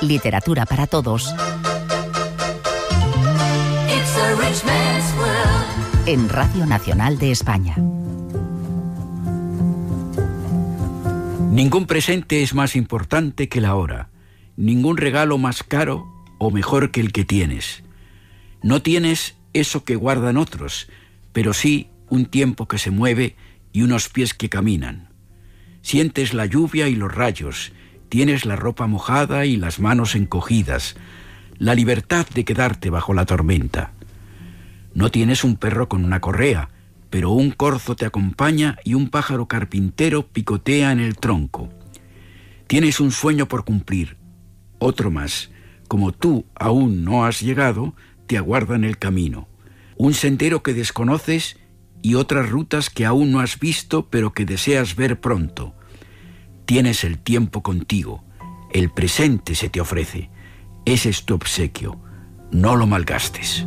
Literatura para todos. En Radio Nacional de España. Ningún presente es más importante que la hora. Ningún regalo más caro o mejor que el que tienes. No tienes eso que guardan otros, pero sí un tiempo que se mueve y unos pies que caminan. Sientes la lluvia y los rayos, tienes la ropa mojada y las manos encogidas, la libertad de quedarte bajo la tormenta. No tienes un perro con una correa, pero un corzo te acompaña y un pájaro carpintero picotea en el tronco. Tienes un sueño por cumplir, otro más. Como tú aún no has llegado, te aguarda en el camino. Un sendero que desconoces y otras rutas que aún no has visto, pero que deseas ver pronto. Tienes el tiempo contigo, el presente se te ofrece. Ese es tu obsequio, no lo malgastes.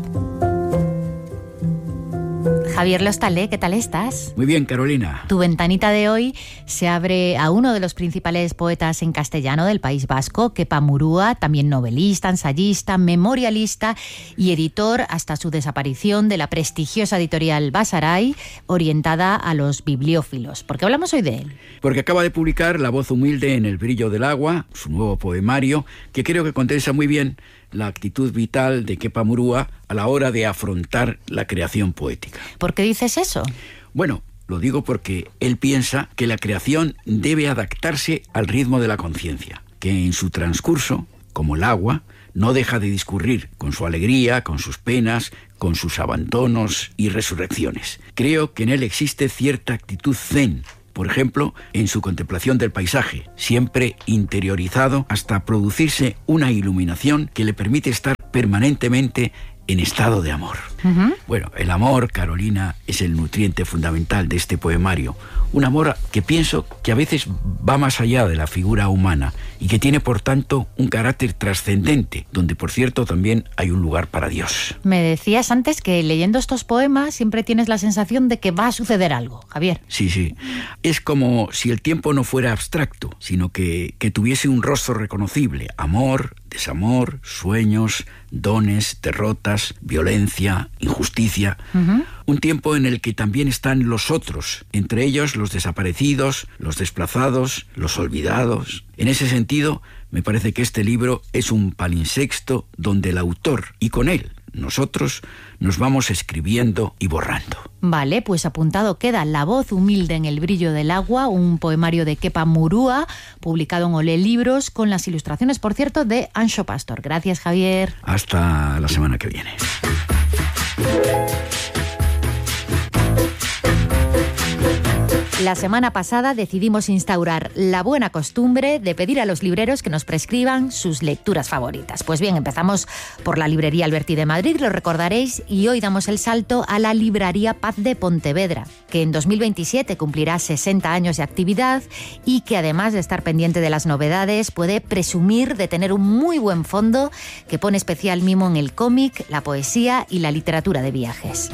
Javier Lostalé, ¿qué tal estás? Muy bien, Carolina. Tu ventanita de hoy se abre a uno de los principales poetas en castellano del País Vasco, Kepa Murua, también novelista, ensayista, memorialista y editor hasta su desaparición de la prestigiosa editorial Basarai, orientada a los bibliófilos. ¿Por qué hablamos hoy de él? Porque acaba de publicar La voz humilde en el brillo del agua, su nuevo poemario, que creo que condensa muy bien la actitud vital de Kepa Murua a la hora de afrontar la creación poética. ¿Por qué dices eso? Bueno, lo digo porque él piensa que la creación debe adaptarse al ritmo de la conciencia, que en su transcurso, como el agua, no deja de discurrir con su alegría, con sus penas, con sus abandonos y resurrecciones. Creo que en él existe cierta actitud zen, por ejemplo, en su contemplación del paisaje, siempre interiorizado hasta producirse una iluminación que le permite estar permanentemente en estado de amor. Bueno, el amor, Carolina, es el nutriente fundamental de este poemario. Un amor que pienso que a veces va más allá de la figura humana y que tiene, por tanto, un carácter trascendente, donde, por cierto, también hay un lugar para Dios. Me decías antes que leyendo estos poemas siempre tienes la sensación de que va a suceder algo, Javier. Sí. Es como si el tiempo no fuera abstracto, sino que tuviese un rostro reconocible. Amor, desamor, sueños, dones, derrotas, violencia, injusticia. Un tiempo en el que también están los otros, entre ellos los desaparecidos, los desplazados, los olvidados. En ese sentido, me parece que este libro es un palinsexto donde el autor, y con él, nosotros, nos vamos escribiendo y borrando. Vale, pues apuntado queda La voz humilde en el brillo del agua, un poemario de Kepa Murua, publicado en Olé Libros, con las ilustraciones, por cierto, de Anxo Pastor. Gracias, Javier. Hasta la semana que viene. La semana pasada decidimos instaurar la buena costumbre de pedir a los libreros que nos prescriban sus lecturas favoritas. Pues bien, empezamos por la librería Alberti de Madrid, lo recordaréis, y hoy damos el salto a la librería Paz de Pontevedra, que en 2027 cumplirá 60 años de actividad y que, además de estar pendiente de las novedades, puede presumir de tener un muy buen fondo que pone especial mimo en el cómic, la poesía y la literatura de viajes.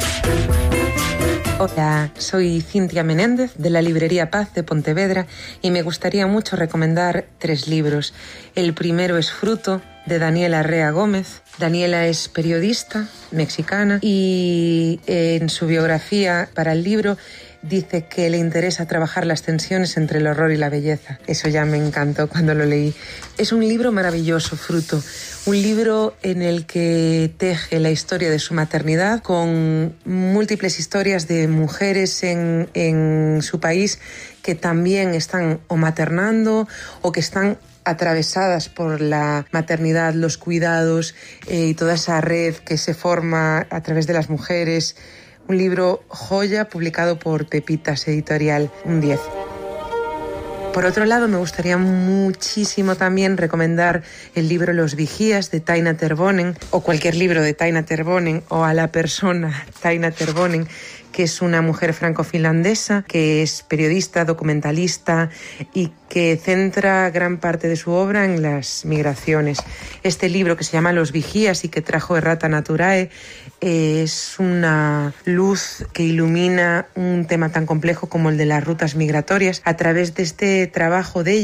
Hola, soy Cintia Menéndez de la librería Paz de Pontevedra y me gustaría mucho recomendar 3 libros. El primero es Fruto, de Daniela Rea Gómez. Daniela es periodista mexicana y en su biografía para el libro dice que le interesa trabajar las tensiones entre el horror y la belleza. Eso ya me encantó cuando lo leí. Es un libro maravilloso, Fruto. Un libro en el que teje la historia de su maternidad con múltiples historias de mujeres en su país que también están o maternando o que están atravesadas por la maternidad, los cuidados y toda esa red que se forma a través de las mujeres. Un libro joya publicado por Pepitas Editorial, un 10. Por otro lado, me gustaría muchísimo también recomendar el libro Los Vigías de Taina Tervonen, o cualquier libro de Taina Tervonen, o a la persona Taina Tervonen, que es una mujer franco-finlandesa, que es periodista, documentalista y que centra gran parte de su obra en las migraciones. Este libro, que se llama Los Vigías y que trajo Errata Naturae, es una luz que ilumina un tema tan complejo como el de las rutas migratorias. A través de este trabajo de ella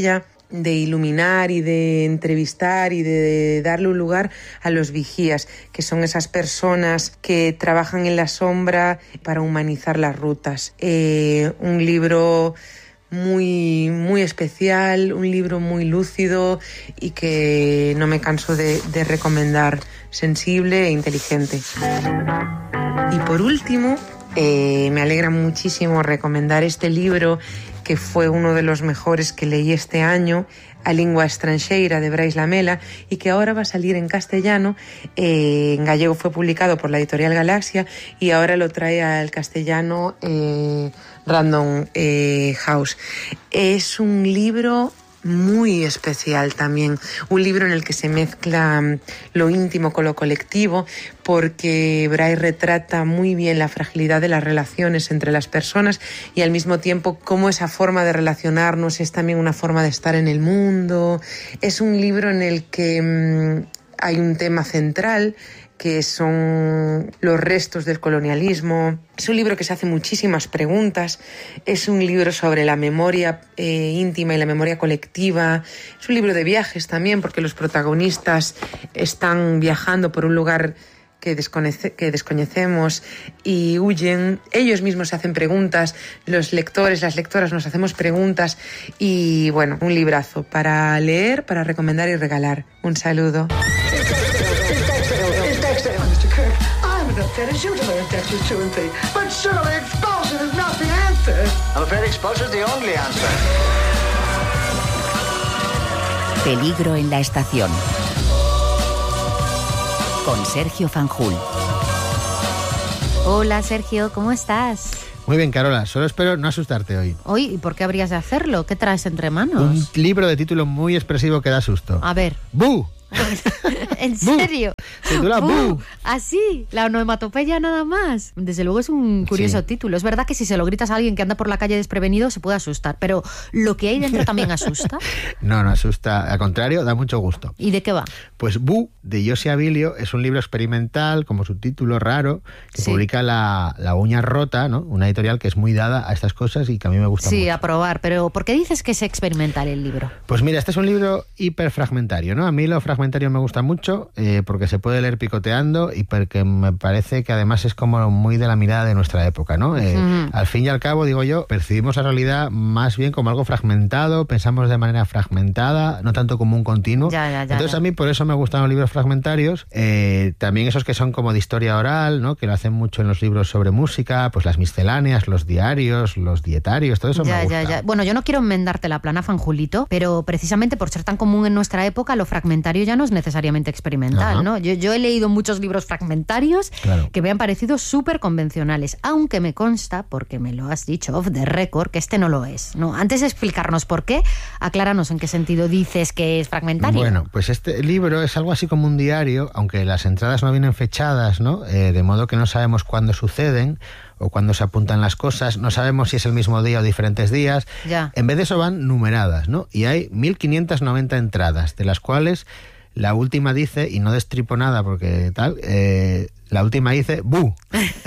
de iluminar y de entrevistar y de darle un lugar a los vigías, que son esas personas que trabajan en la sombra para humanizar las rutas. Un libro muy, muy especial, un libro muy lúcido y que no me canso de recomendar, sensible e inteligente. Y por último, me alegra muchísimo recomendar este libro que fue uno de los mejores que leí este año, A Lingua Estranxeira, de Brais Lamela, y que ahora va a salir en castellano. En gallego fue publicado por la editorial Galaxia y ahora lo trae al castellano Random House. Es un libro muy especial también, un libro en el que se mezcla lo íntimo con lo colectivo, porque Brais retrata muy bien la fragilidad de las relaciones entre las personas y al mismo tiempo cómo esa forma de relacionarnos es también una forma de estar en el mundo. Es un libro en el que hay un tema central que son los restos del colonialismo. Es un libro que se hace muchísimas preguntas, es un libro sobre la memoria íntima y la memoria colectiva, es un libro de viajes también, porque los protagonistas están viajando por un lugar que desconocemos y huyen. Ellos mismos se hacen preguntas, los lectores, las lectoras nos hacemos preguntas y bueno, un librazo para leer, para recomendar y regalar. Un saludo. As you to learn Dexter's 2 and 3, but surely expulsion is not the answer. I'm afraid expulsion is the only answer. Peligro en la estación. Con Sergio Fanjul. Hola Sergio, ¿cómo estás? Muy bien, Carola, solo espero no asustarte hoy. Hoy, ¿y por qué habrías de hacerlo? ¿Qué traes entre manos? Un libro de título muy expresivo que da susto. A ver. ¡Bu! ¿En serio? Titula Bu. Así, la onomatopeya nada más. Desde luego es un curioso título. Es verdad que si se lo gritas a alguien que anda por la calle desprevenido se puede asustar, pero ¿lo que hay dentro también asusta? No asusta, al contrario, da mucho gusto. ¿Y de qué va? Pues Bu, de Josi Abilio, es un libro experimental, como subtítulo raro, que publica la Uña Rota, ¿no? Una editorial que es muy dada a estas cosas y que a mí me gusta mucho. Sí, a probar, pero ¿por qué dices que es experimental el libro? Pues mira, este es un libro hiperfragmentario, ¿no? A mí lo fragmentario me gusta mucho porque se puede leer picoteando y porque me parece que además es como muy de la mirada de nuestra época, ¿no? Al fin y al cabo, digo yo, percibimos la realidad más bien como algo fragmentado, pensamos de manera fragmentada, no tanto como un continuo. Entonces a mí por eso me gustan los libros fragmentarios, también esos que son como de historia oral, ¿no? Que lo hacen mucho en los libros sobre música, pues las misceláneas, los diarios, los dietarios, todo eso me gusta. Bueno, yo no quiero enmendarte la plana, Fanjulito, pero precisamente por ser tan común en nuestra época, lo fragmentario ya no es necesariamente experimental, ¿no? Yo he leído muchos libros fragmentarios que me han parecido súper convencionales, aunque me consta, porque me lo has dicho off the record, que este no lo es, ¿no? Antes de explicarnos por qué, acláranos en qué sentido dices que es fragmentario. Bueno, pues este libro es algo así como un diario, aunque las entradas no vienen fechadas, ¿no? De modo que no sabemos cuándo suceden o cuándo se apuntan las cosas, no sabemos si es el mismo día o diferentes días. En vez de eso van numeradas, ¿no? Y hay 1590 entradas, de las cuales la última dice, y no destripo nada porque tal, la última dice ¡Bu!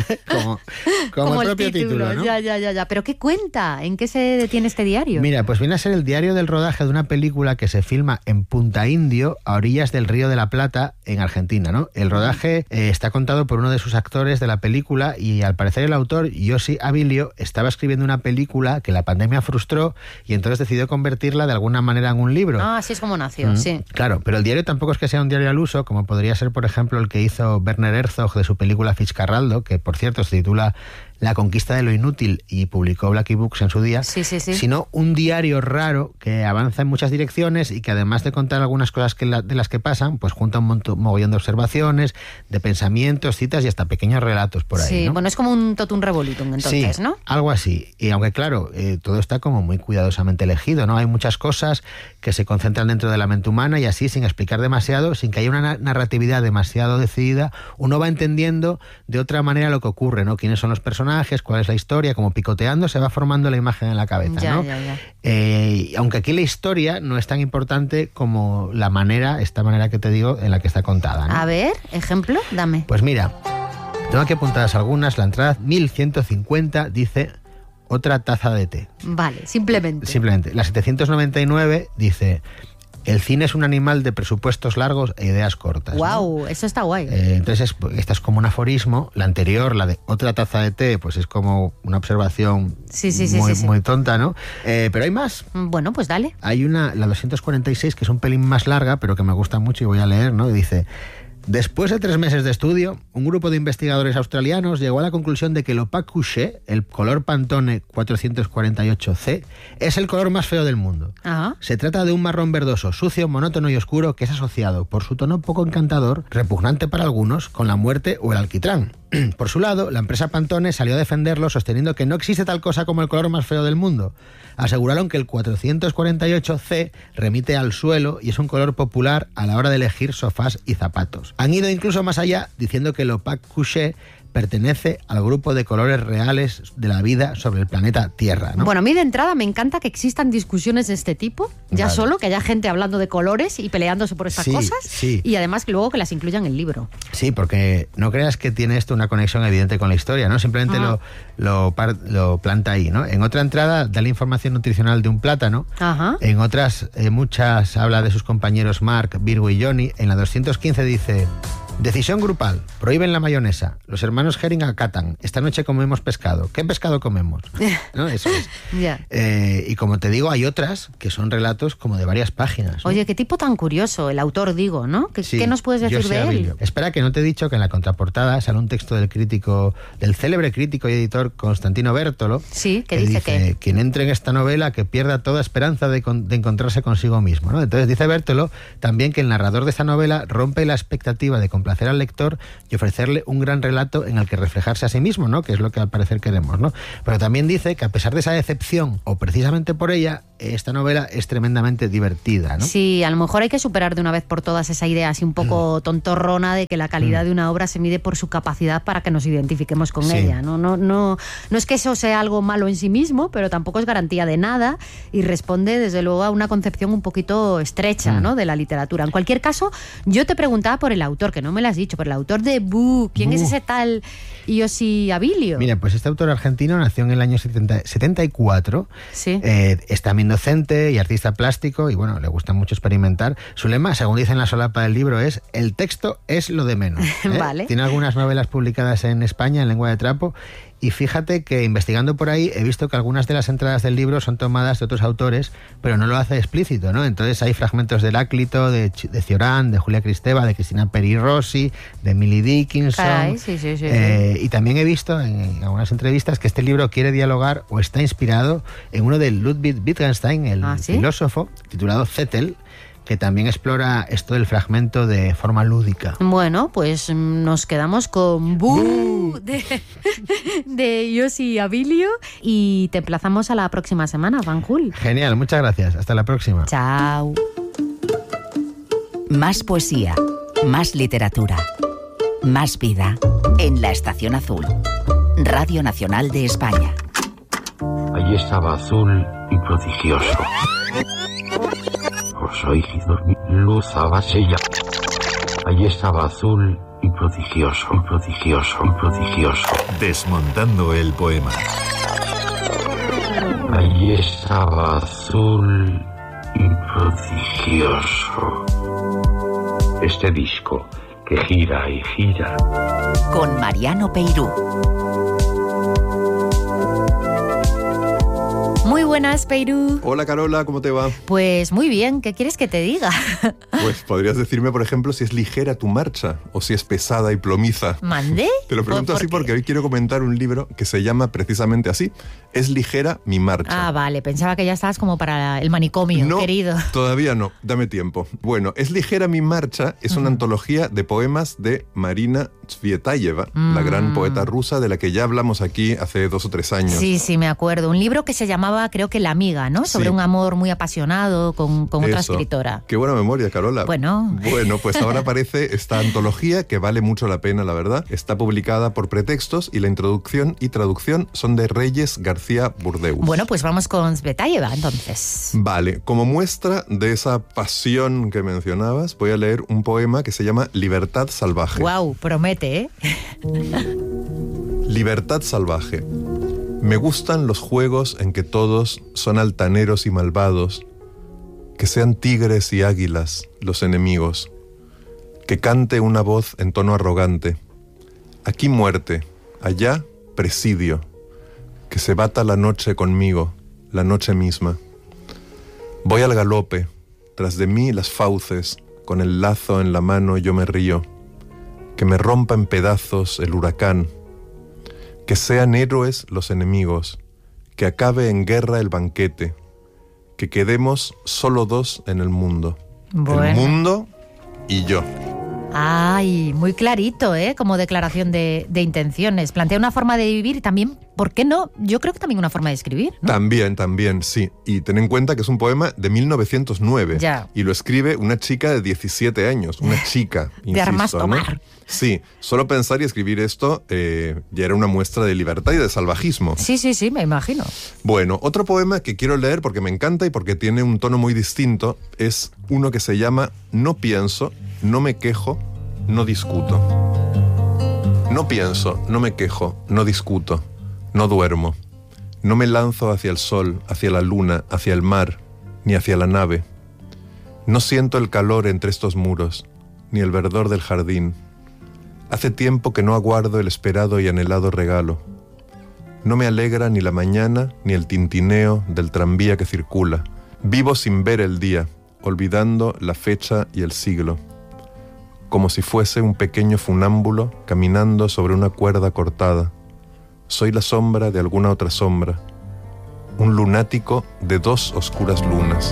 como el propio título, ¿no? Ya. ¿Pero qué cuenta? ¿En qué se detiene este diario? Mira, pues viene a ser el diario del rodaje de una película que se filma en Punta Indio, a orillas del Río de la Plata, en Argentina, ¿no? El rodaje está contado por uno de sus actores de la película y al parecer el autor, Josi Abilio, estaba escribiendo una película que la pandemia frustró y entonces decidió convertirla de alguna manera en un libro. Así es como nació, sí. Claro, pero el diario tampoco es que sea un diario al uso, como podría ser, por ejemplo, el que hizo Werner Herzog de su película Fitzcarraldo, que por cierto se titula La conquista de lo inútil y publicó Blackie Books en su día, sino un diario raro que avanza en muchas direcciones y que además de contar algunas cosas de las que pasan, pues junta un mogollón de observaciones, de pensamientos, citas y hasta pequeños relatos por ahí, ¿no? Bueno, es como un totum revolutum entonces, sí, ¿no? Algo así. Y aunque claro, todo está como muy cuidadosamente elegido, ¿no? Hay muchas cosas que se concentran dentro de la mente humana y así, sin explicar demasiado, sin que haya una narratividad demasiado decidida, uno va entendiendo de otra manera lo que ocurre, ¿no? Quiénes son los personajes, cuál es la historia, como picoteando se va formando la imagen en la cabeza, ¿no? Aunque aquí la historia no es tan importante como la manera, esta manera que te digo, en la que está contada, ¿no? A ver, ejemplo, dame. Pues mira, tengo aquí apuntadas algunas. La entrada 1150 dice: otra taza de té. Vale, simplemente. Simplemente. La 799 dice... El cine es un animal de presupuestos largos e ideas cortas. ¡Wow! ¿no? Eso está guay. Entonces, esta es como un aforismo. La anterior, la de otra taza de té, pues es como una observación muy tonta, ¿no? Pero hay más. Bueno, pues dale. Hay la 246, que es un pelín más larga, pero que me gusta mucho y voy a leer, ¿no? Dice... Después de 3 meses de estudio, un grupo de investigadores australianos llegó a la conclusión de que el opaque couché, el color Pantone 448C, es el color más feo del mundo. Ajá. Se trata de un marrón verdoso, sucio, monótono y oscuro que es asociado, por su tono poco encantador, repugnante para algunos, con la muerte o el alquitrán. Por su lado, la empresa Pantone salió a defenderlo sosteniendo que no existe tal cosa como el color más feo del mundo. Aseguraron que el 448C remite al suelo y es un color popular a la hora de elegir sofás y zapatos. Han ido incluso más allá, diciendo que el opaque couché pertenece al grupo de colores reales de la vida sobre el planeta Tierra, ¿no? Bueno, a mí de entrada me encanta que existan discusiones de este tipo, ya vale. solo, que haya gente hablando de colores y peleándose por estas cosas, y además que luego que las incluyan en el libro. Sí, porque no creas que tiene esto una conexión evidente con la historia, ¿no? Simplemente lo planta ahí, ¿no? En otra entrada da la información nutricional de un plátano. Ajá. En otras, muchas habla de sus compañeros Mark, Virgo y Johnny. En la 215 dice... Decisión grupal. Prohíben la mayonesa. Los hermanos Herring acatan. Esta noche comemos pescado. ¿Qué pescado comemos? ¿No? Eso es. Yeah. Y como te digo, hay otras que son relatos como de varias páginas, ¿no? Oye, qué tipo tan curioso, el autor, digo, ¿no? ¿Qué nos puedes decir de él? Espera, que no te he dicho que en la contraportada sale un texto del célebre crítico y editor Constantino Bertolo. Sí, que dice que... Quien entre en esta novela que pierda toda esperanza de encontrarse consigo mismo, ¿no? Entonces dice Bertolo también que el narrador de esta novela rompe la expectativa de complacer al lector y ofrecerle un gran relato en el que reflejarse a sí mismo, ¿no? Que es lo que al parecer queremos, ¿no? Pero también dice que a pesar de esa decepción, o precisamente por ella, esta novela es tremendamente divertida, ¿no? Sí, a lo mejor hay que superar de una vez por todas esa idea así un poco tontorrona de que la calidad de una obra se mide por su capacidad para que nos identifiquemos con ella, ¿no? No es que eso sea algo malo en sí mismo, pero tampoco es garantía de nada y responde desde luego a una concepción un poquito estrecha, ¿no? De la literatura. En cualquier caso, yo te preguntaba por el autor, que no me lo has dicho, por el autor de Boo. ¿Quién es ese tal Yossi Abilio? Mira, pues este autor argentino nació en el año 74. Sí. Es también docente y artista plástico y bueno, le gusta mucho experimentar. Su lema, según dice en la solapa del libro, es el texto es lo de menos. Vale. Tiene algunas novelas publicadas en España en lengua de trapo. Y fíjate que investigando por ahí he visto que algunas de las entradas del libro son tomadas de otros autores, pero no lo hace explícito, ¿no? Entonces hay fragmentos de Heráclito, de Cioran, de Julia Kristeva, de Cristina Peri Rossi, de Emily Dickinson. Caray, sí. Y también he visto en algunas entrevistas que este libro quiere dialogar o está inspirado en uno de Ludwig Wittgenstein, el filósofo, titulado Zettel, que también explora esto del fragmento de forma lúdica. Bueno, pues nos quedamos con Boo de Yossi Abilio y te emplazamos a la próxima semana, Fanjul. Genial, muchas gracias. Hasta la próxima. Chao. Más poesía, más literatura, más vida en La Estación Azul. Radio Nacional de España. Allí estaba azul y prodigioso. Os oídos mi luz abasella. Allí estaba azul y prodigioso. Desmontando el poema. Allí estaba azul y prodigioso. Este disco que gira y gira. Con Mariano Peirú. Muy buenas, Peirú. Hola, Carola, ¿cómo te va? Pues muy bien, ¿qué quieres que te diga? Pues podrías decirme, por ejemplo, si es ligera tu marcha o si es pesada y plomiza. ¿Mandé? Te lo pregunto así porque hoy quiero comentar un libro que se llama precisamente así. Es ligera mi marcha. Ah, vale, pensaba que ya estabas como para el manicomio, no, querido. Todavía no, dame tiempo. Bueno, Es ligera mi marcha es una antología de poemas de Marina Tsvetaeva, la gran poeta rusa de la que ya hablamos aquí hace 2 o 3 años. Sí, me acuerdo. Un libro que se llamaba, creo que La amiga, ¿no? Sobre un amor muy apasionado con otra escritora. Qué buena memoria, Carola. Bueno, pues ahora aparece esta antología que vale mucho la pena, la verdad. Está publicada por Pretextos y la introducción y traducción son de Reyes García Burdeus. Bueno, pues vamos con Tsvetaeva, entonces. Vale, como muestra de esa pasión que mencionabas, voy a leer un poema que se llama Libertad salvaje. Guau, promete, ¿eh? Libertad salvaje. Me gustan los juegos en que todos son altaneros y malvados, que sean tigres y águilas los enemigos, que cante una voz en tono arrogante, aquí muerte, allá presidio, que se bata la noche conmigo, la noche misma. Voy al galope, tras de mí las fauces, con el lazo en la mano yo me río, que me rompa en pedazos el huracán, que sean héroes los enemigos, que acabe en guerra el banquete, que quedemos solo dos en el mundo. Bueno. El mundo y yo. Ay, muy clarito, ¿eh? Como declaración de intenciones. Plantea una forma de vivir y también, ¿por qué no? Yo creo que también una forma de escribir, ¿no? También, sí. Y ten en cuenta que es un poema de 1909. Ya. Y lo escribe una chica de 17 años. Una chica, insisto, de armas ¿no? tomar. Sí, solo pensar y escribir esto ya era una muestra de libertad y de salvajismo. Sí, me imagino. Bueno, otro poema que quiero leer porque me encanta y porque tiene un tono muy distinto es uno que se llama No pienso, no me quejo, no discuto. No pienso, no me quejo, no discuto, no duermo. No me lanzo hacia el sol, hacia la luna, hacia el mar, ni hacia la nave. No siento el calor entre estos muros, ni el verdor del jardín. Hace tiempo que no aguardo el esperado y anhelado regalo. No me alegra ni la mañana ni el tintineo del tranvía que circula. Vivo sin ver el día, olvidando la fecha y el siglo. Como si fuese un pequeño funámbulo caminando sobre una cuerda cortada. Soy la sombra de alguna otra sombra. Un lunático de dos oscuras lunas.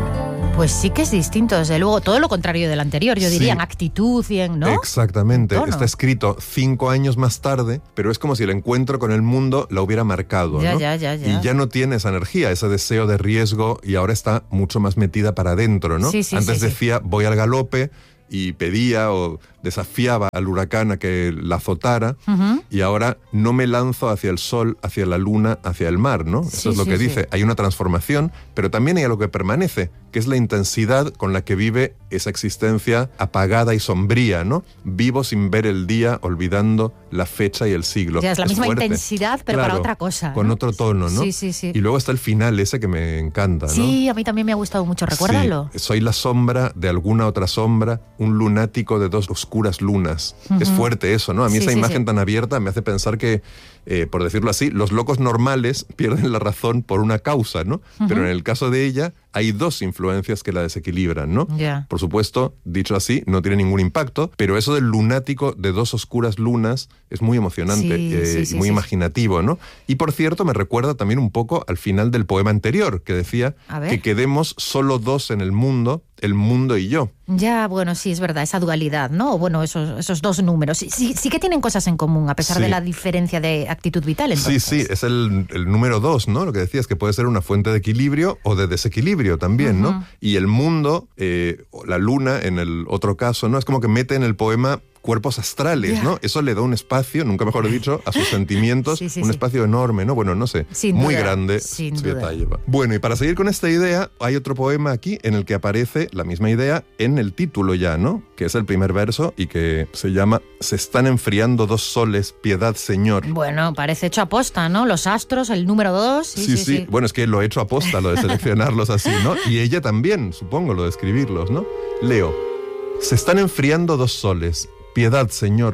Pues sí que es distinto, desde luego, todo lo contrario del anterior, yo diría, Sí. en actitud y en, ¿no? Exactamente, En tono. está escrito 5 años más tarde, pero es como si el encuentro con el mundo la hubiera marcado, Ya, ¿no? ya. Y ya no tiene esa energía, ese deseo de riesgo, y ahora está mucho más metida para adentro, ¿no? Sí, Antes sí. decía, voy al galope, y pedía o desafiaba al huracán a que la azotara, y ahora no me lanzo hacia el sol, hacia la luna, hacia el mar, ¿no? Sí, Eso es lo sí, que sí. dice. Hay una transformación, pero también hay algo que permanece, que es la intensidad con la que vive esa existencia apagada y sombría, ¿no? Vivo sin ver el día, olvidando la fecha y el siglo. Ya, es la misma fuerte. intensidad, pero para otra cosa, Con ¿no? otro tono, ¿no? Sí. Y luego está el final ese que me encanta, ¿no? Sí, a mí también me ha gustado mucho, recuérdalo. Sí, soy la sombra de alguna otra sombra, un lunático de dos oscuras lunas. Es fuerte eso, ¿no? A mí Sí, esa sí, imagen sí. tan abierta me hace pensar que, por decirlo así, los locos normales pierden la razón por una causa, ¿no? Pero en el caso de ella hay dos influencias que la desequilibran, ¿no? Ya. Por supuesto, dicho así, no tiene ningún impacto, pero eso del lunático de dos oscuras lunas es muy emocionante, Sí, y muy sí. imaginativo, ¿no? Y por cierto, me recuerda también un poco al final del poema anterior, que decía A ver. que quedemos solo dos en el mundo y yo. Ya, bueno, sí, es verdad, esa dualidad, ¿no? O bueno, esos dos números. Sí que tienen cosas en común, a pesar Sí. de la diferencia de actitud vital, entonces. Sí, es el número 2, ¿no? Lo que decías, que puede ser una fuente de equilibrio o de desequilibrio también, ¿no? Y el mundo, o la luna en el otro caso, ¿no? Es como que mete en el poema cuerpos astrales, Ya. ¿no? Eso le da un espacio, nunca mejor dicho, a sus sentimientos, Sí, un sí. espacio enorme, ¿no? Bueno, no sé, Sin muy duda, grande. sin Tsvetaeva. Bueno, y para seguir con esta idea, hay otro poema aquí en el que aparece la misma idea en el título ya, ¿no? Que es el primer verso y que se llama Se están enfriando dos soles, piedad, Señor. Bueno, parece hecho aposta, ¿no? Los astros, el número 2. Sí. Bueno, es que lo he hecho aposta, lo de seleccionarlos así, ¿no? Y ella también, supongo, lo de escribirlos, ¿no? Leo. Se están enfriando dos soles. Piedad, Señor.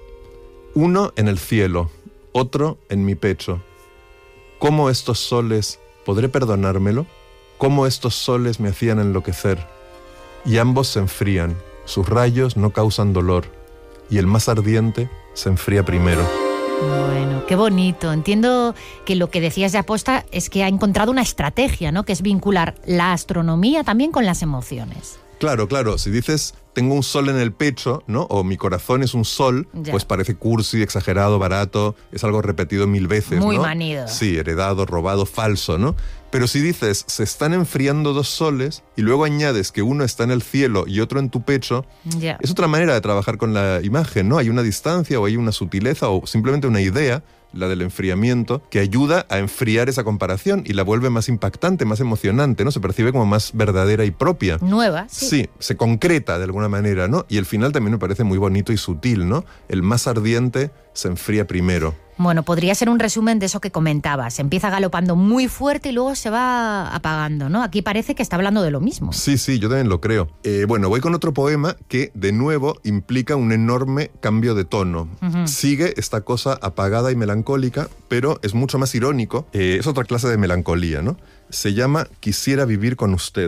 Uno en el cielo, otro en mi pecho. ¿Cómo estos soles, podré perdonármelo? ¿Cómo estos soles me hacían enloquecer? Y ambos se enfrían, sus rayos no causan dolor, y el más ardiente se enfría primero. Bueno, qué bonito. Entiendo que lo que decías de aposta es que ha encontrado una estrategia, ¿no? Que es vincular la astronomía también con las emociones. Claro, si dices tengo un sol en el pecho, ¿no? O mi corazón es un sol, Ya. pues parece cursi, exagerado, barato, es algo repetido 1000 veces, Muy ¿no? manido. Sí, heredado, robado, falso, ¿no? Pero si dices se están enfriando dos soles y luego añades que uno está en el cielo y otro en tu pecho, Ya. es otra manera de trabajar con la imagen, ¿no? Hay una distancia o hay una sutileza o simplemente una idea, la del enfriamiento, que ayuda a enfriar esa comparación y la vuelve más impactante, más emocionante, ¿no? Se percibe como más verdadera y propia. Nueva, sí. Sí, se concreta de alguna manera, ¿no? Y el final también me parece muy bonito y sutil, ¿no? El más ardiente se enfría primero. Bueno, podría ser un resumen de eso que comentabas. Empieza galopando muy fuerte y luego se va apagando, ¿no? Aquí parece que está hablando de lo mismo. Sí, yo también lo creo. Bueno, voy con otro poema que, de nuevo, implica un enorme cambio de tono. Sigue esta cosa apagada y melancólica, pero es mucho más irónico. Es otra clase de melancolía, ¿no? Se llama Quisiera vivir con usted.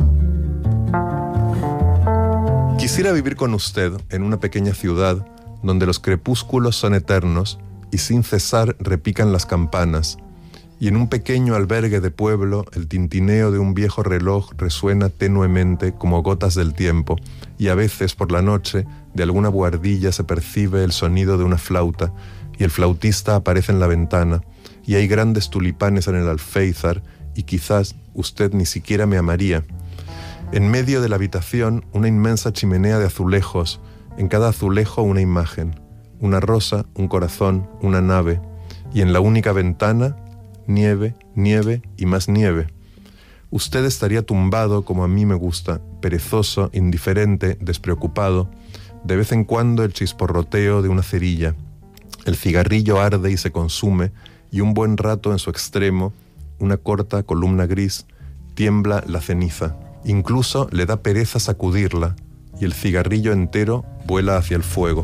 Quisiera vivir con usted en una pequeña ciudad donde los crepúsculos son eternos y sin cesar repican las campanas, y en un pequeño albergue de pueblo el tintineo de un viejo reloj resuena tenuemente como gotas del tiempo, y a veces por la noche de alguna buhardilla se percibe el sonido de una flauta, y el flautista aparece en la ventana, y hay grandes tulipanes en el alféizar, y quizás usted ni siquiera me amaría. En medio de la habitación una inmensa chimenea de azulejos, en cada azulejo una imagen, una rosa, un corazón, una nave, y en la única ventana, nieve, nieve y más nieve. Usted estaría tumbado como a mí me gusta, perezoso, indiferente, despreocupado, de vez en cuando el chisporroteo de una cerilla. El cigarrillo arde y se consume, y un buen rato en su extremo, una corta columna gris, tiembla la ceniza. Incluso le da pereza sacudirla, y el cigarrillo entero vuela hacia el fuego.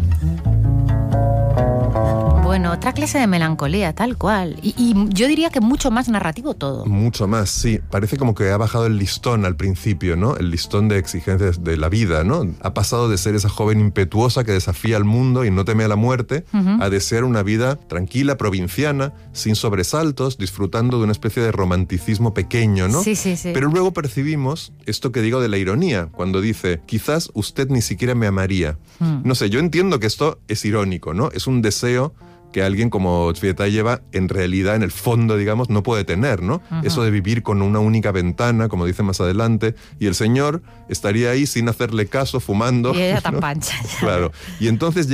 Bueno, otra clase de melancolía, tal cual. Y yo diría que mucho más narrativo todo. Mucho más, sí. Parece como que ha bajado el listón al principio, ¿no? El listón de exigencias de la vida, ¿no? Ha pasado de ser esa joven impetuosa que desafía al mundo y no teme a la muerte, a desear una vida tranquila, provinciana, sin sobresaltos, disfrutando de una especie de romanticismo pequeño, ¿no? Sí. Pero luego percibimos esto que digo de la ironía, cuando dice, quizás usted ni siquiera me amaría. No sé, yo entiendo que esto es irónico, ¿no? Es un deseo que alguien como Tsvetaeva en realidad, en el fondo, digamos, no puede tener, ¿no? Eso de vivir con una única ventana, como dice más adelante, y el señor estaría ahí sin hacerle caso, fumando. Y ella tan ¿no? pancha. Ya. Claro. Y entonces